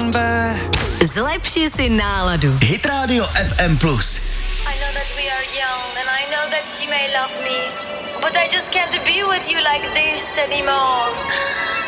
Zlepši si náladu. Hit Radio FM+. I know that we are young and I know that you may love me, but I just can't be with you like this anymore.